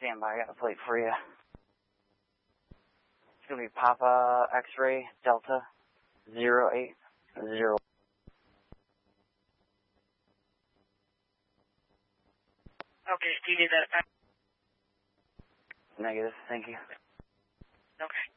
stand by. I got a plate for you. It's going to be Papa X-Ray Delta 080. Okay, do you need that? Negative, thank you. Okay.